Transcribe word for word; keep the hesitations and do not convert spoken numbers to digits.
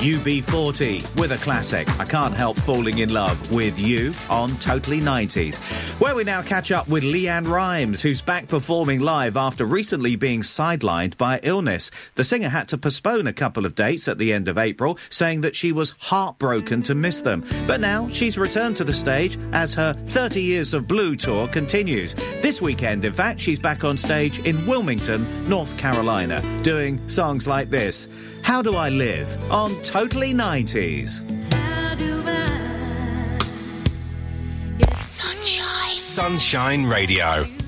U B forty with a classic. I can't help falling in love with you on Totally nineties. Where we now catch up with Leanne Rimes, who's back performing live after recently being sidelined by illness. The singer had to postpone a couple of dates at the end of April, saying that she was heartbroken to miss them. But now she's returned to the stage as her thirty Years of Blue tour continues. This weekend, in fact, she's back on stage in Wilmington, North Carolina, doing songs like this. How Do I Live on Totally nineties. How do I... Sunshine. Sunshine Radio.